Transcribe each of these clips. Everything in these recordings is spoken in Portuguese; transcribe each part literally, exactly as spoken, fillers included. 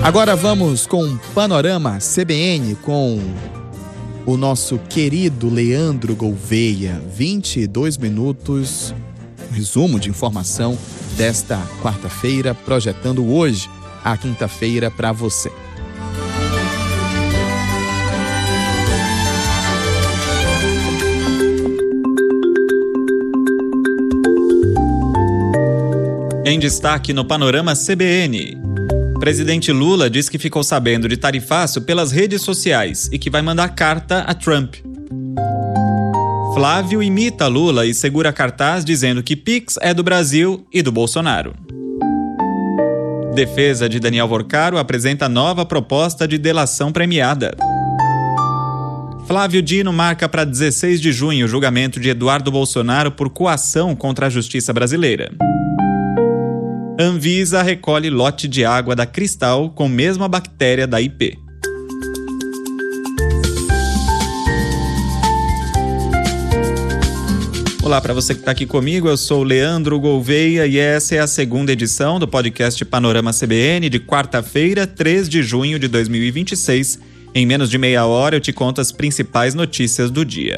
Agora vamos com Panorama C B N com o nosso querido Leandro Gouveia. vinte e dois minutos, um resumo de informação desta quarta-feira, projetando hoje a quinta-feira para você. Em destaque no Panorama C B N. Presidente Lula diz que ficou sabendo de tarifaço pelas redes sociais e que vai mandar carta a Trump. Flávio imita Lula e segura cartaz dizendo que Pix é do Brasil e do Bolsonaro. Defesa de Daniel Vorcaro apresenta nova proposta de delação premiada. Flávio Dino marca para dezesseis de junho o julgamento de Eduardo Bolsonaro por coação contra a justiça brasileira. Anvisa recolhe lote de água da Cristal com mesma bactéria da I P. Olá para você que está aqui comigo, eu sou o Leandro Gouveia e essa é a segunda edição do podcast Panorama C B N de quarta-feira, três de junho de dois mil e vinte e seis. Em menos de meia hora eu te conto as principais notícias do dia.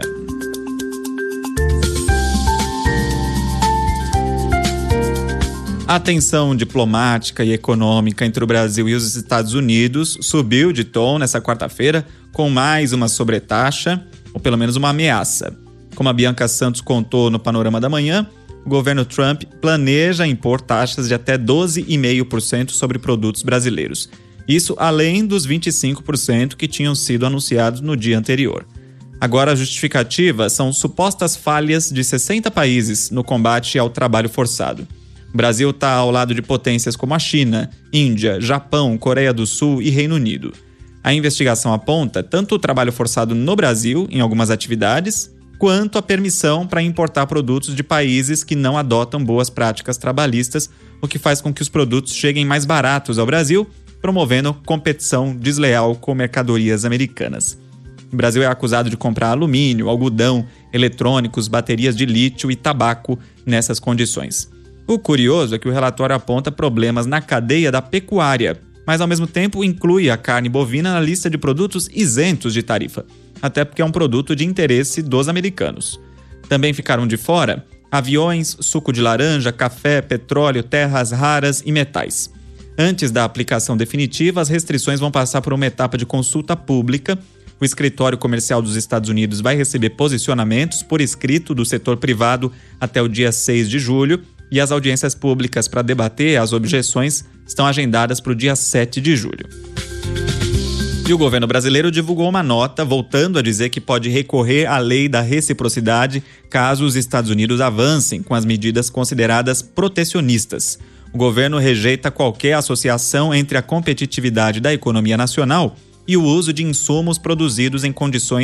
A tensão diplomática e econômica entre o Brasil e os Estados Unidos subiu de tom nessa quarta-feira com mais uma sobretaxa, ou pelo menos uma ameaça. Como a Bianca Santos contou no Panorama da Manhã, o governo Trump planeja impor taxas de até doze vírgula cinco por cento sobre produtos brasileiros. Isso além dos vinte e cinco por cento que tinham sido anunciados no dia anterior. Agora a justificativa são supostas falhas de sessenta países no combate ao trabalho forçado. O Brasil está ao lado de potências como a China, Índia, Japão, Coreia do Sul e Reino Unido. A investigação aponta tanto o trabalho forçado no Brasil, em algumas atividades, quanto a permissão para importar produtos de países que não adotam boas práticas trabalhistas, o que faz com que os produtos cheguem mais baratos ao Brasil, promovendo competição desleal com mercadorias americanas. O Brasil é acusado de comprar alumínio, algodão, eletrônicos, baterias de lítio e tabaco nessas condições. O curioso é que o relatório aponta problemas na cadeia da pecuária, mas ao mesmo tempo inclui a carne bovina na lista de produtos isentos de tarifa, até porque é um produto de interesse dos americanos. Também ficaram de fora aviões, suco de laranja, café, petróleo, terras raras e metais. Antes da aplicação definitiva, as restrições vão passar por uma etapa de consulta pública. O Escritório Comercial dos Estados Unidos vai receber posicionamentos por escrito do setor privado até o dia seis de julho, e as audiências públicas para debater as objeções estão agendadas para o dia sete de julho. E o governo brasileiro divulgou uma nota voltando a dizer que pode recorrer à lei da reciprocidade caso os Estados Unidos avancem com as medidas consideradas protecionistas. O governo rejeita qualquer associação entre a competitividade da economia nacional e o uso de insumos produzidos em condições